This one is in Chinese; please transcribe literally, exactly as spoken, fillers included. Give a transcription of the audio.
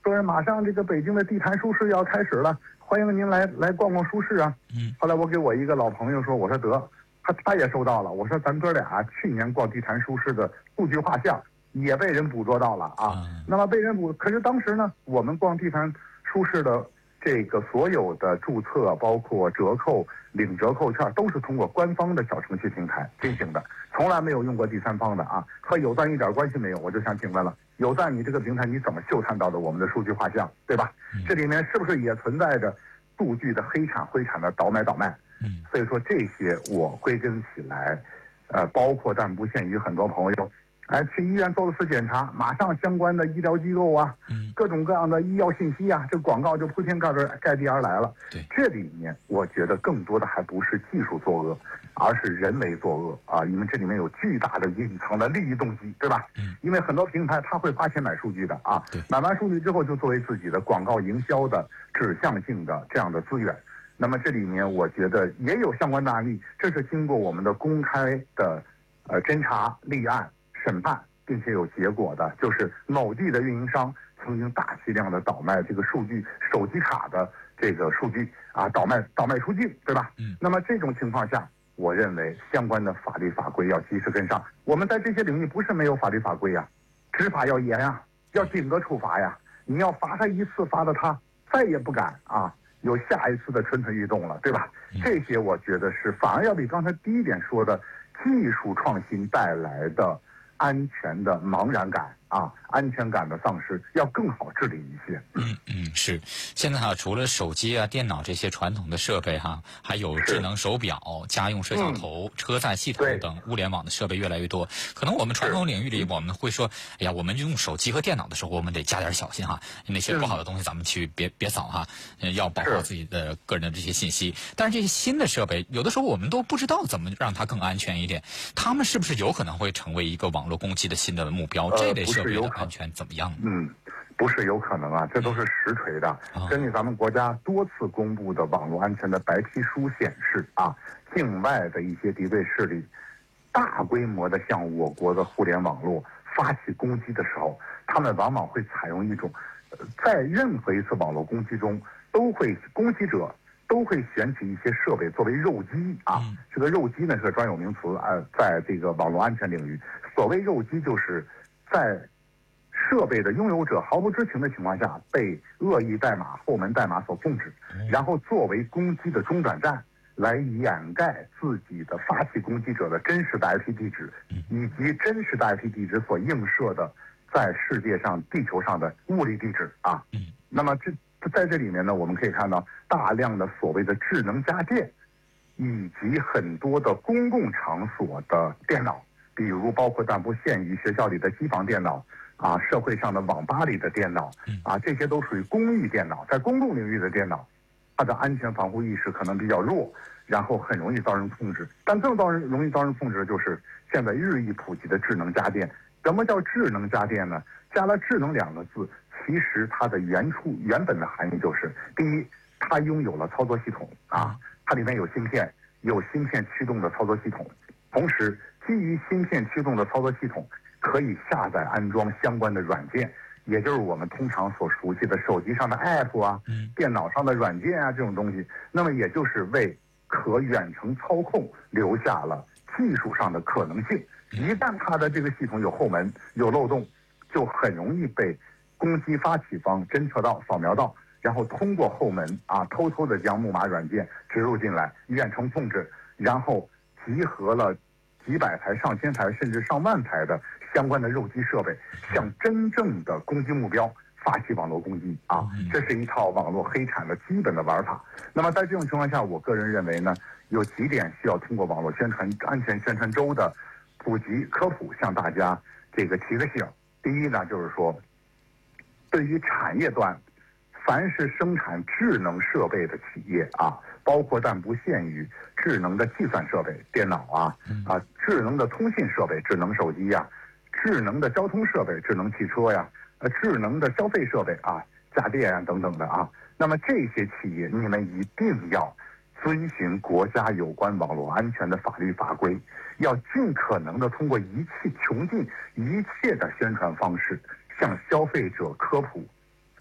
说马上这个北京的地坛书市要开始了，欢迎您来来逛逛书市啊。嗯，后来我给我一个老朋友说，我说得，他他也收到了，我说咱哥俩去年逛地坛书市的数据画像也被人捕捉到了啊。嗯、那么被人捕，可是当时呢，我们逛地坛书市的这个所有的注册，包括折扣、领折扣券，都是通过官方的小程序平台进行的，从来没有用过第三方的啊，和有赞一点关系没有。我就想请问了，有赞你这个平台你怎么嗅探到的我们的数据画像，对吧？嗯、这里面是不是也存在着数据的黑产灰产的倒买倒卖？嗯，所以说这些我归根起来，呃，包括但不限于很多朋友。哎，去医院做了次检查，马上相关的医疗机构啊，嗯，各种各样的医药信息啊，这广告就铺天盖地盖地而来了。对，这里面我觉得更多的还不是技术作恶，而是人为作恶啊，因为这里面有巨大的隐藏的利益动机，对吧？嗯，因为很多平台他会花钱买数据的啊，对，买完数据之后就作为自己的广告营销的指向性的这样的资源。那么这里面我觉得也有相关的案例，这是经过我们的公开的呃侦查立案。审判并且有结果的，就是某地的运营商曾经大批量的倒卖这个数据手机卡的这个数据啊，倒卖倒卖出境，对吧？嗯。那么这种情况下，我认为相关的法律法规要及时跟上。我们在这些领域不是没有法律法规呀，执法要严啊，要紧格处罚呀。你要罚他一次，罚的他再也不敢啊，有下一次的蠢蠢欲动了，对吧？嗯、这些我觉得是反而要比刚才第一点说的技术创新带来的安全的茫然感啊，安全感的丧失要更好治理一些。 嗯嗯，是。现在哈，除了手机啊、电脑这些传统的设备哈，还有智能手表、家用摄像头、嗯、车载系统等物联网的设备越来越多。可能我们传统领域里，我们会说，哎呀，我们用手机和电脑的时候，我们得加点小心哈，那些不好的东西咱们去别别扫哈，要保护自己的个人的这些信息。但是这些新的设备，有的时候我们都不知道怎么让它更安全一点，他们是不是有可能会成为一个网络攻击的新的目标？呃、这类设备的安全怎么样呢？ 嗯，不是有可能啊，这都是实锤的。根据咱们国家多次公布的网络安全的白皮书显示啊，境外的一些敌对势力大规模的向我国的互联网络发起攻击的时候，他们往往会采用一种，呃、在任何一次网络攻击中，都会攻击者都会选取一些设备作为肉鸡啊。嗯、这个肉鸡呢是个专有名词啊，呃，在这个网络安全领域，所谓肉鸡就是在设备的拥有者毫不知情的情况下，被恶意代码、后门代码所控制，然后作为攻击的中转站，来掩盖自己的发起攻击者的真实的 I P 地址，以及真实的 I P 地址所映射的在世界上、地球上的物理地址啊。那么这在这里面呢，我们可以看到大量的所谓的智能家电，以及很多的公共场所的电脑，比如包括但不限于学校里的机房电脑。啊，社会上的网吧里的电脑，啊，这些都属于公益电脑，在公共领域的电脑，它的安全防护意识可能比较弱，然后很容易遭人控制。但更遭人容易遭人控制的就是现在日益普及的智能家电。什么叫智能家电呢？加了智能两个字，其实它的原处原本的含义就是：第一，它拥有了操作系统啊，它里面有芯片，有芯片驱动的操作系统，同时基于芯片驱动的操作系统，可以下载安装相关的软件，也就是我们通常所熟悉的手机上的 app 啊，嗯、电脑上的软件啊这种东西。那么也就是为可远程操控留下了技术上的可能性。一旦它的这个系统有后门、有漏洞，就很容易被攻击发起方侦测到、扫描到，然后通过后门啊，偷偷的将木马软件植入进来，远程控制，然后集合了几百台、上千台甚至上万台的相关的肉鸡设备，向真正的攻击目标发起网络攻击啊！这是一套网络黑产的基本的玩法。那么在这种情况下，我个人认为呢，有几点需要通过网络宣传安全宣传周的普及科普，向大家这个提个醒。第一呢，就是说，对于产业端，凡是生产智能设备的企业啊，包括但不限于智能的计算设备、电脑啊啊，智能的通信设备、智能手机呀、啊，智能的交通设备、智能汽车呀，呃，智能的消费设备啊，家电啊等等的啊。那么这些企业，你们一定要遵循国家有关网络安全的法律法规，要尽可能的通过一切穷尽一切的宣传方式，向消费者科普